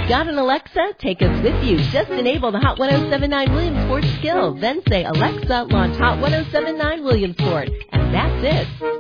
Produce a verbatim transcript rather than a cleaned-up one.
Got an Alexa? Take us with you. Just enable the Hot ten seventy-nine Williamsport skill. Then say, Alexa, launch Hot ten seventy-nine Williamsport. And that's it.